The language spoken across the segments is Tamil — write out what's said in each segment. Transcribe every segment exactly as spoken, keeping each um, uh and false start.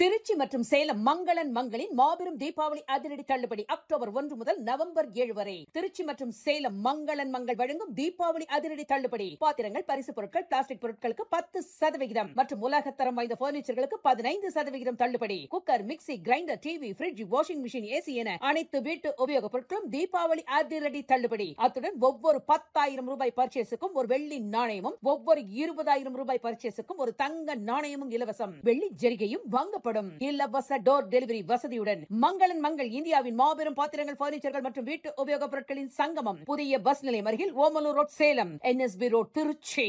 திருச்சி மற்றும் சேலம் மங்களன் மங்களின் மாபெரும் தீபாவளி அதிரடி தள்ளுபடி அக்டோபர் ஒன்று முதல் நவம்பர் ஏழு வரை. திருச்சி மற்றும் சேலம் மங்களன் மங்கள் வழங்கும் தீபாவளி அதிரடி தள்ளுபடி. பாத்திரங்கள், பரிசு பொருட்கள், பிளாஸ்டிக் பொருட்களுக்கு பத்து சதவிகிதம் மற்றும் உலகத்தரம் வாய்ந்த பர்னிச்சர்களுக்கு பதினைந்து சதவிகிதம் தள்ளுபடி. Cooker, mixie, grinder, TV, bridge, washing machine, AC என அனைத்து வீட்டு உபயோகப் பொருட்களும் தீபாவளி அதிரடி தள்ளுபடி. அத்துடன் ஒவ்வொரு பத்தாயிரம் ரூபாய் பர்ச்சேஸுக்கும் ஒரு வெள்ளி நாணயமும், ஒவ்வொரு இருபதாயிரம் ரூபாய் பர்ச்சேஸுக்கும் ஒரு தங்க நாணயமும் இலவசம். வெள்ளி ஜரிகையும் வாங்கப்படும். இலவச டோர் டெலிவரி வசதியுடன் மங்களன் மங்கள் இந்தியாவின் மாபெரும் பாத்திரங்கள், பர்னிச்சர்கள் மற்றும் வீட்டு உபயோகப் பொருட்களின் சங்கமம். புதிய பஸ் நிலையம் அருகில் Omalur road, Salem. NSP road, Trichy.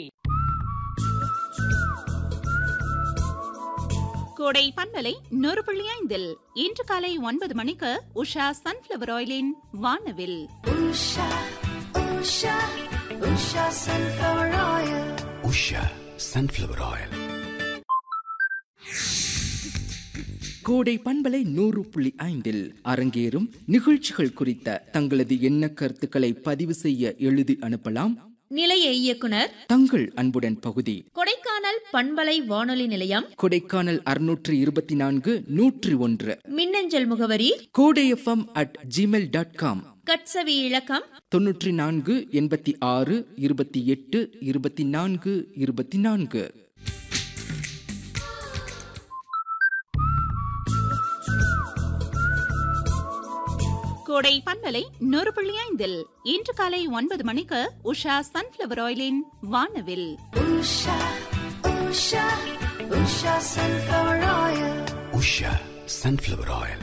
கோடை பண்பலை நூறு புள்ளி ஐந்தில் இன்று காலை ஒன்பது மணிக்கு உஷா சன்ஃபிளவர் ஆயிலின் வானவில். Usha Usha Usha sunflower oil. Usha sunflower oil. கோடை பண்பலை நூறு புள்ளி ஐந்தில் அரங்கேறும் நிகழ்ச்சிகள் குறித்த தங்களது எண்ண கருத்துக்களை பதிவு செய்ய எழுதி அனுப்பலாம். நிலைய இயக்குனர் தங்கள் அன்புடன் பகுதி கொடைக்கானல் பண்பலை வானொலி நிலையம், கொடைக்கானல் அறுநூற்று இருபத்தி நான்கு நூற்றி ஒன்று. மின்னஞ்சல் முகவரி கோடை FM at Gmail dot com. கட்சவி இலக்கம் தொன்னூற்றி நான்கு எண்பத்தி ஆறு இருபத்தி எட்டு இருபத்தி நான்கு இருபத்தி நான்கு. கோடை பண்பலை நூறு புள்ளி ஐந்தில் இன்று காலை ஒன்பது மணிக்கு உஷா சன்ஃபிளவர் ஆயிலின் வானவில். Usha Usha Usha sunflower oil. Usha sunflower oil.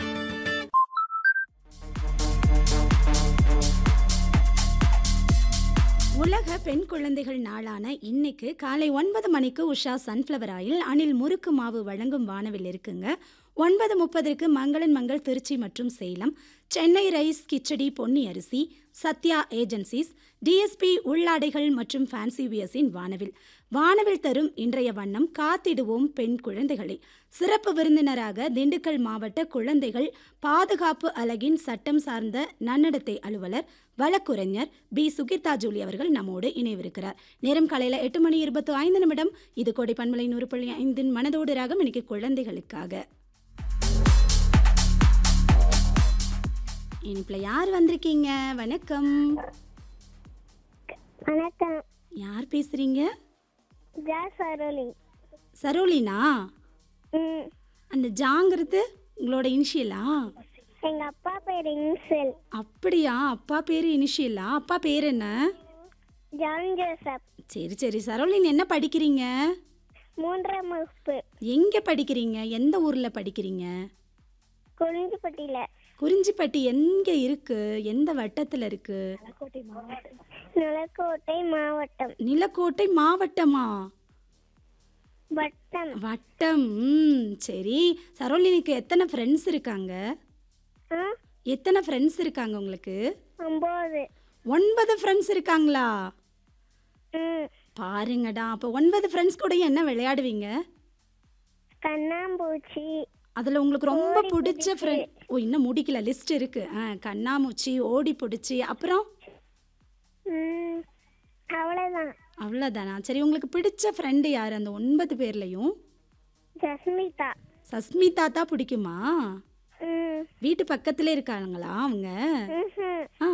உலக பெண் குழந்தைகள் நாளான இன்னைக்கு காலை ஒன்பது மணிக்கு உஷா சன்ஃபிளவர் ஆயில் அணில் முறுக்கு மாவு வழங்கும் வானவில் இருக்குங்க. ஒன்பது முப்பதற்கு மங்களன் மங்கள் திருச்சி மற்றும் சேலம், சென்னை ரைஸ் கிச்சடி பொன்னி அரிசி, சத்யா ஏஜென்சிஸ், டிஎஸ்பி உள்ளாடைகள் மற்றும் ஃபேன்சி வியர்ஸின் வானவில். வானவில் தரும் இன்றைய வண்ணம் காத்திடுவோம் பெண் குழந்தைகளை. சிறப்பு விருந்தினராக திண்டுக்கல் மாவட்ட குழந்தைகள் பாதுகாப்பு அலகின் சட்டம் சார்ந்த நன்னடத்தை அலுவலர் வழக்குரைஞர் பி சுகிர்தா ஜூலி அவர்கள் நம்மோடு இணைவிருக்கிறார். நேரம் காலையில் எட்டு மணி இருபத்தி ஐந்து நிமிடம். இது கோடை பண்பலை நூறு புள்ளி ஐந்தின் மனதோடு ராகம். இன்னைக்கு குழந்தைகளுக்காக. இனிப்புல யார் வந்திருக்கீங்க? வணக்கம். வணக்கம். யார் பேசுறீங்க? சரோலி. சரோலினா? அந்த ஜாங்கிறது உங்களோட இனிஷியலா? எங்க அப்பா பேர் இன்சல். அப்படியா? அப்பா பேரு இனிஷியலா? அப்பா பேர் என்ன? John Joseph. சரி சரி. சரோலின் என்ன படிக்கிறீங்க? மூன்றாம் வகுப்பு. எங்க படிக்கிறீங்க? எந்த ஊர்ல படிக்கிறீங்க? குறிஞ்சிப்பட்டியில. குறிஞ்சிப்பட்டி எங்க இருக்கு? எந்த வட்டத்துல இருக்கு? நிலக்கோட்டை மாவட்டம். நிலக்கோட்டை மாவட்டமா? வட்டம். வட்டம். சரி. சரோலினிக்கு எத்தனை ஃப்ரெண்ட்ஸ் இருக்காங்க? எத்தனை ஃப்ரெண்ட்ஸ் இருக்காங்க உங்களுக்கு? ஒன்பது. ஒன்பது ஃப்ரெண்ட்ஸ் இருக்காங்களா? பாருங்கடா. அப்போ ஒன்பது ஃப்ரெண்ட்ஸ் கூட என்ன விளையாடுவீங்க? கண்ணாம்பூச்சி. அதில் உங்களுக்கு ரொம்ப பிடிச்ச ஃப்ரெண்ட்? ஓ, இன்னும் முடிக்கல, லிஸ்ட் இருக்கு. ஆ, கண்ணாமூச்சி, ஓடி பிடிச்சி, அப்புறம் அவ்வளோதான். அவ்வளோதானா? சரி. உங்களுக்கு பிடிச்ச ஃப்ரெண்டு யார் அந்த ஒன்பது பேர்லையும்? சஸ்மிதா. சஸ்மிதா தான் பிடிக்குமா? வீட்டு பக்கத்துல இருக்காங்களா அவங்க? ஆ,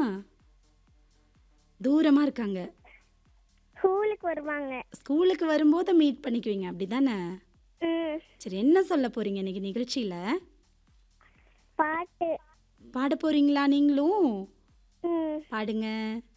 தூரமா இருக்காங்க. ஸ்கூலுக்கு வருவாங்க. ஸ்கூலுக்கு வரும்போது மீட் பண்ணிக்குவீங்க, அப்படிதானே? சரி. என்ன சொல்ல போறீங்க இன்னைக்கு நிகழ்ச்சியில? பாட்டு பாட போறீங்களா? நீங்களும் பாடுங்க.